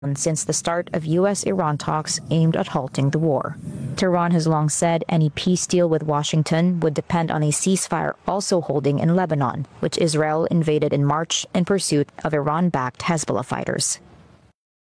since the start of U.S.-Iran talks aimed at halting the war. Tehran has long said any peace deal with Washington would depend on a ceasefire also holding in Lebanon, which Israel invaded in March in pursuit of Iran-backed Hezbollah fighters.